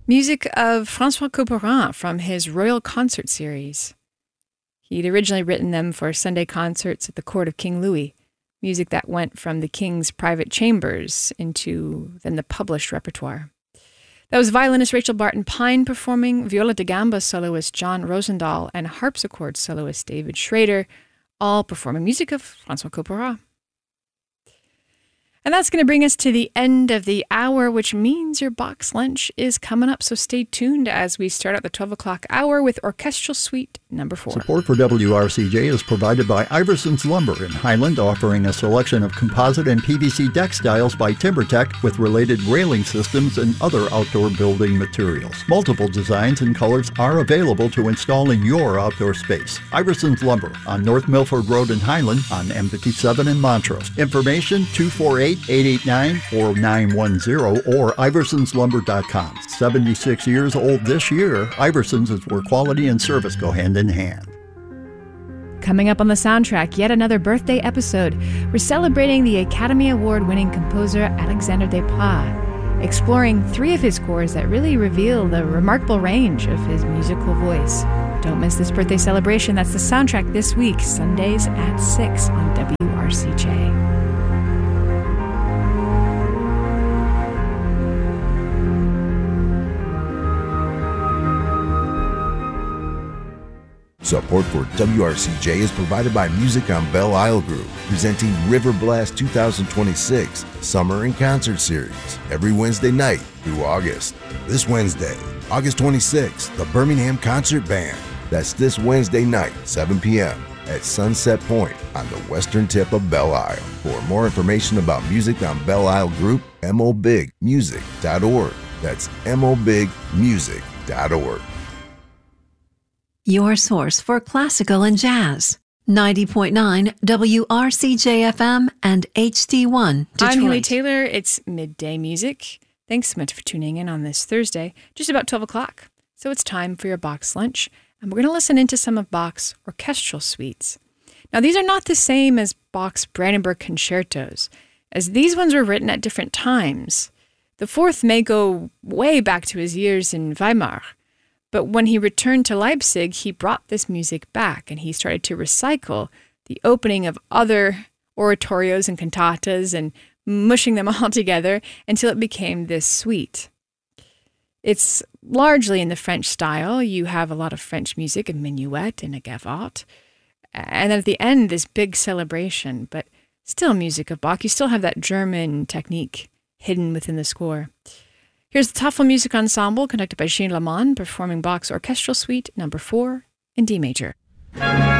Music of François Couperin from his Royal Concert Series. He'd originally written them for Sunday concerts at the court of King Louis, music that went from the king's private chambers into then the published repertoire. That was violinist Rachel Barton Pine performing, viola da gamba soloist John Rosendahl, and harpsichord soloist David Schrader, all performing music of François Couperin. And that's going to bring us to the end of the hour, which means your box lunch is coming up. So stay tuned as we start out the 12 o'clock hour with Orchestral Suite number 4. Support for WRCJ is provided by Iverson's Lumber in Highland, offering a selection of composite and PVC deck styles by TimberTech with related railing systems and other outdoor building materials. Multiple designs and colors are available to install in your outdoor space. Iverson's Lumber on North Milford Road in Highland on M57 in Montrose. Information 248-889-4910 or iversonslumber.com. 76 years old this year, Iverson's is where quality and service go hand in hand. Coming up on the soundtrack, yet another birthday episode. We're celebrating the Academy Award-winning composer Alexandre Desplat, exploring 3 of his scores that really reveal the remarkable range of his musical voice. Don't miss this birthday celebration. That's the soundtrack this week, Sundays at 6 on WRCJ. Support for WRCJ is provided by Music on Belle Isle Group, presenting River Blast 2026 Summer and Concert Series every Wednesday night through August. This Wednesday, August 26th, the Birmingham Concert Band. That's this Wednesday night, 7 p.m. at Sunset Point on the western tip of Belle Isle. For more information about Music on Belle Isle Group, mobigmusic.org. That's mobigmusic.org. Your source for classical and jazz. 90.9 WRCJ-FM and HD1 Detroit. I'm Haley Taylor. It's Midday Music. Thanks so much for tuning in on this Thursday, just about 12 o'clock. So it's time for your box lunch, and we're going to listen into some of Bach's orchestral suites. Now, these are not the same as Bach's Brandenburg concertos, as these ones were written at different times. The fourth may go way back to his years in Weimar, but when he returned to Leipzig, he brought this music back and he started to recycle the opening of other oratorios and cantatas and mushing them all together until it became this suite. It's largely in the French style. You have a lot of French music, a minuet and a gavotte. And at the end, this big celebration, but still music of Bach. You still have that German technique hidden within the score. Here's the Tafel Music Ensemble, conducted by Gene Lamond, performing Bach's Orchestral Suite number 4 in D major.